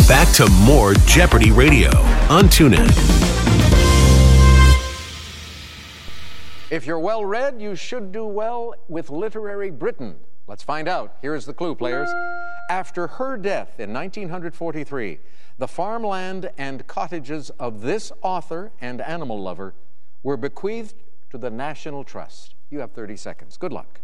Back to more Jeopardy Radio on TuneIn. If you're well read, you should do well with Literary Britain. Let's find out. Here's the clue, players. After her death in 1943, the farmland and cottages of this author and animal lover were bequeathed to the National Trust. You have 30 seconds. Good luck.